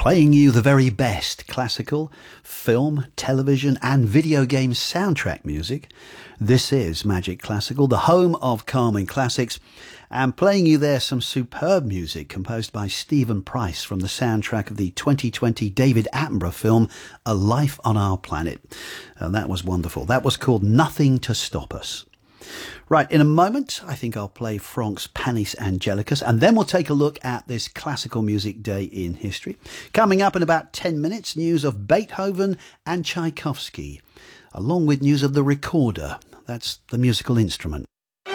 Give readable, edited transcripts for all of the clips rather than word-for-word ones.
playing you the very best classical, film, television and video game soundtrack music. This is Magic Classical, the home of Carmen Classics, and playing you there some superb music composed by Stephen Price from the soundtrack of the 2020 David Attenborough film A Life on Our Planet. And that was wonderful. That was called Nothing to Stop Us. Right, in a moment, I think I'll play Franck's Panis Angelicus, and then we'll take a look at this classical music day in history. Coming up in about 10 minutes, news of Beethoven and Tchaikovsky, along with news of the recorder. That's the musical instrument. The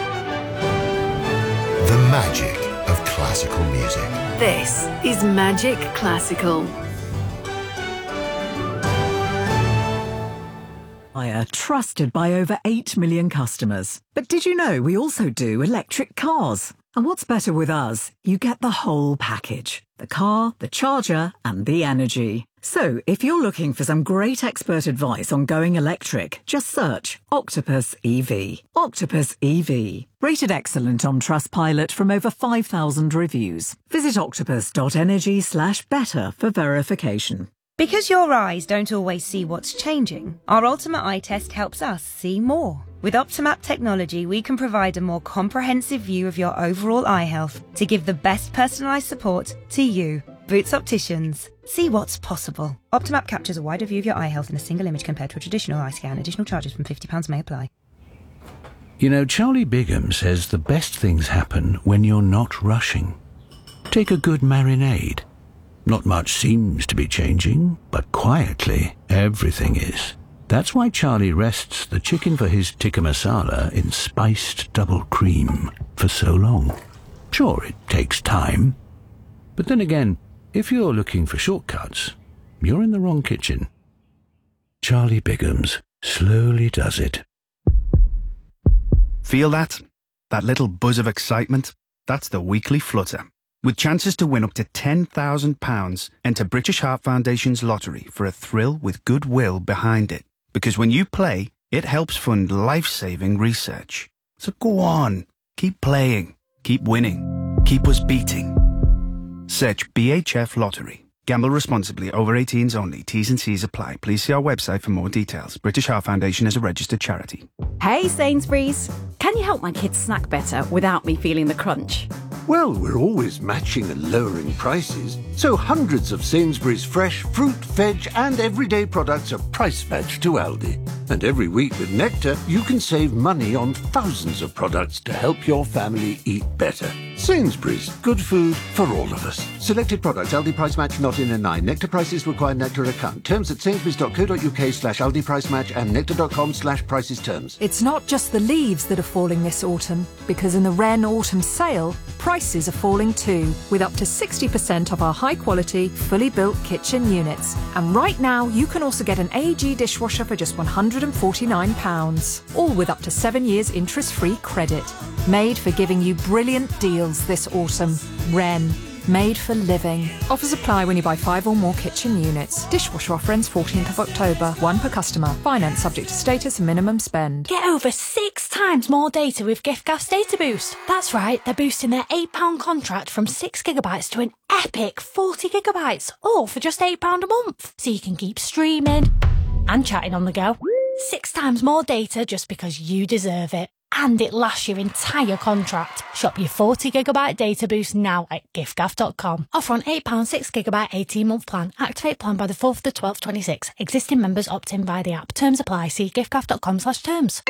magic of classical music. This is Magic Classical. Trusted by over 8 million customers. But did you know we also do electric cars? And what's better with us? You get the whole package. The car, the charger, and the energy. So if you're looking for some great expert advice on going electric, just search Octopus EV. Octopus EV. Rated excellent on Trustpilot from over 5,000 reviews. Visit octopus.energy/better for verification. Because your eyes don't always see what's changing, our Ultimate Eye Test helps us see more. With Optimap technology, we can provide a more comprehensive view of your overall eye health to give the best personalised support to you. Boots Opticians. See what's possible. Optimap captures a wider view of your eye health in a single image compared to a traditional eye scan. Additional charges from £50 may apply. You know, Charlie Bigham says the best things happen when you're not rushing. Take a good marinade. Not much seems to be changing, but quietly, everything is. That's why Charlie rests the chicken for his tikka masala in spiced double cream for so long. Sure, it takes time. But then again, if you're looking for shortcuts, you're in the wrong kitchen. Charlie Bigham's slowly does it. Feel that? That little buzz of excitement? That's the weekly flutter. With chances to win up to £10,000, enter British Heart Foundation's lottery for a thrill with goodwill behind it. Because when you play, it helps fund life-saving research. So go on, keep playing, keep winning, keep us beating. Search BHF Lottery. Gamble responsibly. Over 18s only. T's and C's apply. Please see our website for more details. British Heart Foundation is a registered charity. Hey Sainsbury's, can you help my kids snack better without me feeling the crunch? Well, we're always matching and lowering prices, so hundreds of Sainsbury's fresh fruit, veg and everyday products are price matched to Aldi. And every week with Nectar, you can save money on thousands of products to help your family eat better. Sainsbury's, good food for all of us. Selected products, Aldi price match not in a 9. Nectar prices require Nectar account. Terms at sainsbury's.co.uk/Aldi price match and nectar.com/prices terms. It's not just the leaves that are falling this autumn, because in the Wren Autumn Sale, prices are falling too, with up to 60% off our high-quality, fully built kitchen units. And right now, you can also get an AEG dishwasher for just £149, all with up to 7 years interest-free credit. Made for giving you brilliant deals this autumn. Wren. Made for living. Offers apply when you buy 5 or more kitchen units. Dishwasher offer ends 14th of October. 1 per customer. Finance subject to status and minimum spend. Get over 6 times more data with giffgaff's Data Boost. That's right, they're boosting their £8 contract from 6 gigabytes to an epic 40 gigabytes, all for just £8 a month. So you can keep streaming and chatting on the go. 6 times more data just because you deserve it. And it lasts your entire contract. Shop your 40 gigabyte data boost now at giffgaff.com. Offer on £8 6 gigabyte 18-month plan. Activate plan by the 4th of 12th 26. Existing members opt in via the app. Terms apply. See giffgaff.com/terms.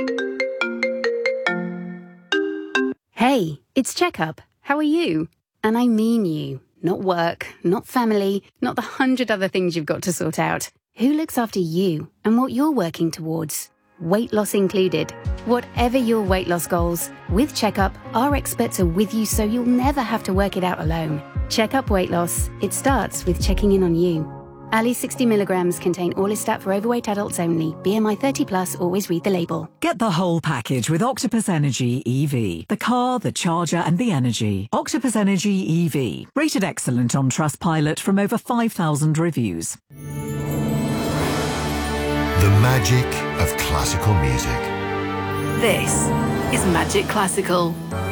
Hey, it's Checkup. How are you? And I mean you. Not work, not family, not the 100 other things you've got to sort out. Who looks after you and what you're working towards? Weight loss included. Whatever your weight loss goals, with Checkup, our experts are with you so you'll never have to work it out alone. Checkup Weight Loss. It starts with checking in on you. Ali 60 milligrams contain Orlistat for overweight adults only. BMI 30 plus, always read the label. Get the whole package with Octopus Energy EV. The car, the charger and the energy. Octopus Energy EV. Rated excellent on Trustpilot from over 5,000 reviews. The magic of classical music. This is Magic Classical.